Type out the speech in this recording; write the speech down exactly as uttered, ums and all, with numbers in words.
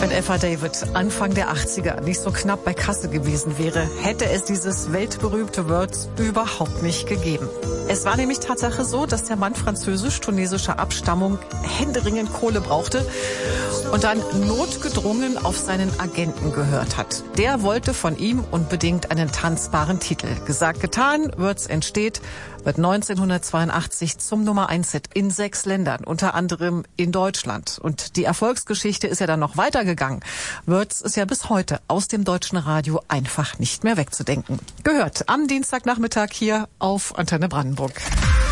Wenn Eva David Anfang der achtziger nicht so knapp bei Kasse gewesen wäre, hätte es dieses weltberühmte Words überhaupt nicht gegeben. Es war nämlich Tatsache so, dass der Mann französisch-tunesischer Abstammung händeringend Kohle brauchte und dann notgedrungen auf seinen Agenten gehört hat. Der wollte von ihm unbedingt einen tanzbaren Titel. Gesagt, getan, Words entsteht, wird neunzehnhundertzweiundachtzig zum Nummer eins Hit in sechs Ländern, unter anderem in Deutschland. Und die Erfolgsgeschichte ist ja dann noch weitergegangen. Words ist ja bis heute aus dem deutschen Radio einfach nicht mehr wegzudenken. Gehört am Dienstagnachmittag hier auf Antenne Brandenburg.